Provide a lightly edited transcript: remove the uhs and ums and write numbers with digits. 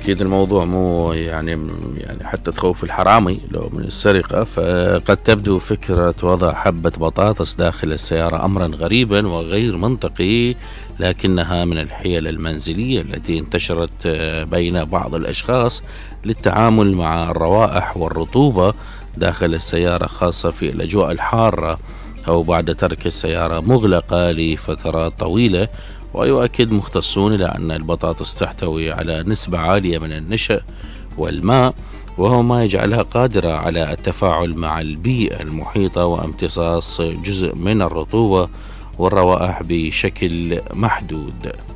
أكيد الموضوع مو يعني حتى تخوف الحرامي لو من السرقة، فقد تبدو فكرة وضع حبة بطاطس داخل السيارة أمرا غريبا وغير منطقي، لكنها من الحيل المنزلية التي انتشرت بين بعض الأشخاص للتعامل مع الروائح والرطوبة داخل السيارة، خاصة في الأجواء الحارة أو بعد ترك السيارة مغلقة لفترات طويلة. ويؤكد مختصون إلى أن البطاطس تحتوي على نسبة عالية من النشا والماء، وهو ما يجعلها قادرة على التفاعل مع البيئة المحيطة وامتصاص جزء من الرطوبة والروائح بشكل محدود.